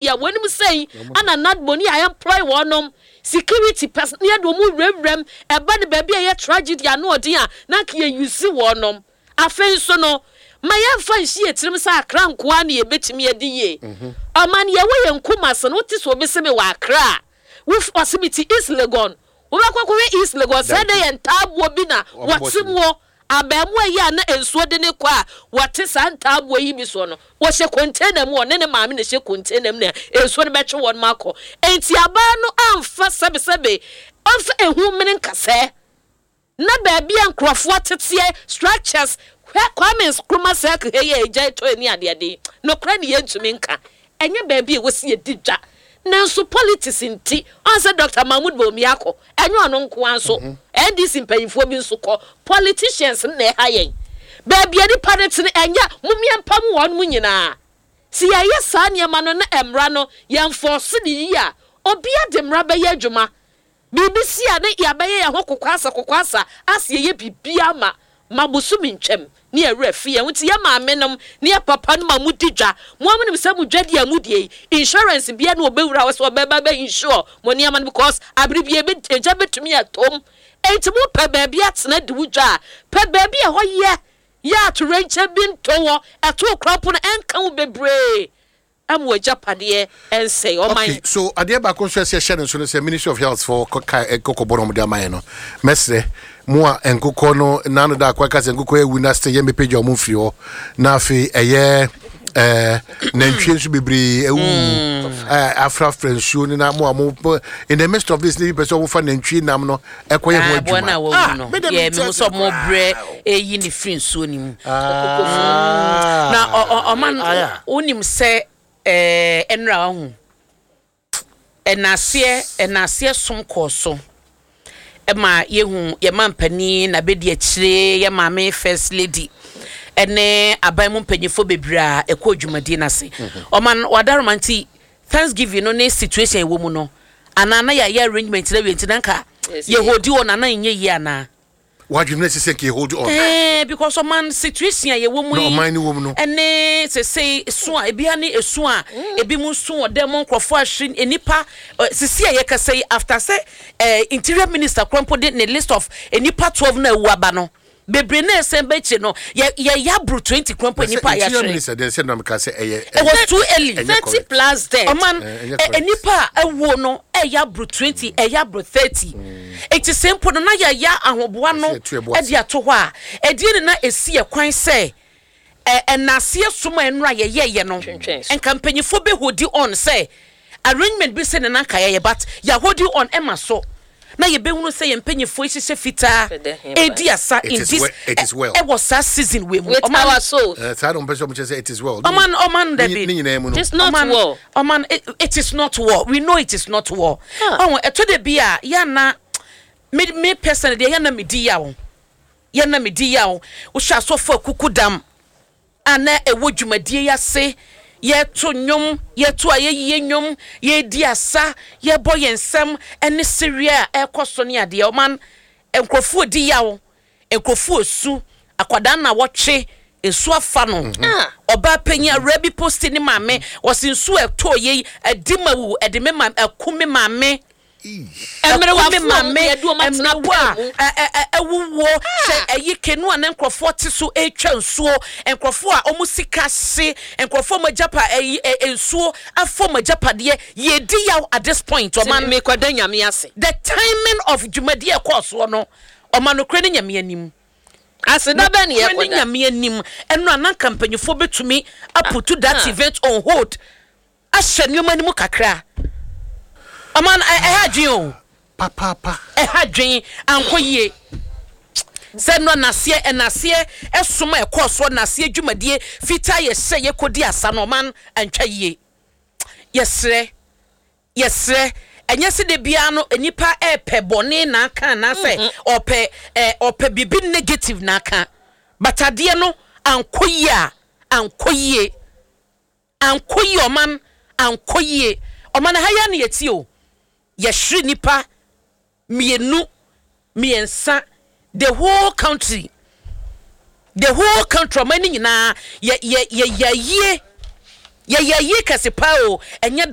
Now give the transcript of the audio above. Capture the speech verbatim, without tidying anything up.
dia wonim say ana not money I employ one security person near do mu rem e ba ne ba bia tragedy ano odin a na ka ye use wonom afen so no ma ye fa nhie tirim sa akra nkoa na ye betimi edi ye aman ye we nkuma so no ti so obeseme wa akra with possibility is legon wo ba kwakwe is legon say dey entabo bi na watimwo abemu ya na ensuo de ne kwa wate santa abo yi bi so no wo hye container mu ne ne maame ne hye container mu na ensuo ne betwe won mako enti aba no amfa sebe sebe amfa ehu mene nkase na ba bia nkrofo atete structures Kwame Nkrumah sek heye ejai to ni ade ade no kra ne yentumi nka enye ba bia wosi edidwa nanso politics nti answer Doctor Mahmoud Bawumia enye ono nko anso N D C mpanyifo bi nso ko politicians na ha yen ba bia di party ne enya mumia mpam won mu nyina si ya yesa ne ma no na emra no ye force ne yi a obi ade mra ba ye adwuma B B C a ne ya ba ye ho kokwasa kokwasa asie ye bibia ma mabusumi ntwem ne erefi ye nti ye maame nom ne papa no mamudidwa mo amene bisa mudwade amudie insurance bia na obewura wo so obeba be insure mo ne amane because abribie be eja betumi atom enti mo pa ba bia tena de wudwa pa ba bia ho ye ya to renche bintowo eto crop no enka wo bebre amwo japade ense o man. Okay, so ade ba ko so se share so say Ministry of Health for kokobono de amaye no mesre Mua enkoko no nano da kwa kase enkoko ewu na ste ye mepeje omo firi ho na afi eye eh nantwie nso bibiri ewu eh afra frensu ni na mo amo in the midst of this ni person wo fa nantwie nam no ekoye ho adwuma ah ye me so mo bre eyi ni frensu ni mu na o man onim se eh enra hu enase enase som koso ema yehu ye mampani na bedi akire ye maame first lady ene aban mu mpanyefo bebra ekọ dwumadi na se oman wadaromanti Thanksgiving no ne situation wo mu no anana ya ya arrangement na wenti nanka ye hodi on ana nye yi ana why you necessary say hold on eh because oman situation ye wo mu no man ni wo mu no ene se say so a ebia ne esu a ebi mu so odem nkrofo ahwe enipa sisi ye ka say after say eh interior minister krompo de ne list of enipa twelve na ewu aba no bebre na esembeche no ye ya bru twenty krompo enipa ya interior minister then said na ka say eh it was too early thirty plus there oman enipa ewu no eh ya bru twenty eh ya bru thirty it is simple no na ya ya ahoboa no e dia to ho a e die na esi e kwan say eh enase soma enra ye ye ye no en campaign fo be hodi on say arrangement be say na nka ye but ya hodi on ema so na ye be hunu say empanyefo ihye fita e dia sa in this it is well it was that season we with our soul uh so I don't person say it is well oman oman David it's not war oman it is not war we know it is not war oh eto de bia ya na me me person de ya na me di ya wo ya na me di ya wo wo hwa so fa kukudam ana ewo dwumadie ya se ye to nyom ye to aye ye nyom ye di asa ye boy ensem ene seria e koso ne ade o man enkrofo di ya wo enkrofo su akwada na wotwe esu afa no oba panya rabi post ni maame wosinsu e to ye edimawu edime maame akumi maame emre wa me mame emre wa ewuwo se eyikenu an enkrofo ti so etwa nsuo enkrofo a omusika se enkrofo majapa ensuo afo majapade ye di yaw at this point o man me kwada nyame ase the timing of jumadi e course no o man okre ne nyame anim ase da ba ne e kwada nyame anim eno anan campaignfo betumi aputu that event on hold ahye nyoma ni mu kakra aman eh hadwen pa pa pa eh hadwen ankoye se no nase enase esoma ekoso nase dwumadie fita ye se ye kodi asa no man antwa yie yesre yesre enye se de bia no enipa epe bone na aka na se ope eh ope bibi negative na aka batade no ankoye a ankoye ankoye oman ankoye oman haya na yeti o yeshri nipa mienu miensa the whole country the whole country mani nyina ye ye ye ye ye ye ye kase pa o enye